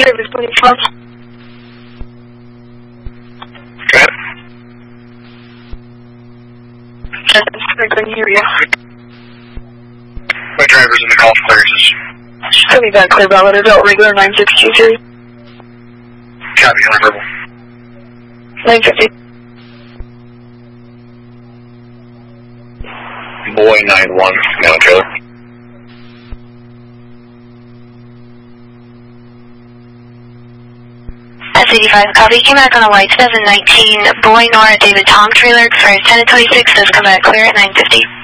service 25. Good. I couldn't hear you. My driver's in the golf clearances. Tell me that, clear ballot, adult regular 9623. Copy, Honorable. 950. Boy 91, now trailer. S85, copy. Came back on a white 2019 Boy Nora David Tom trailer, expires 10 to 26, says come back clear at 950.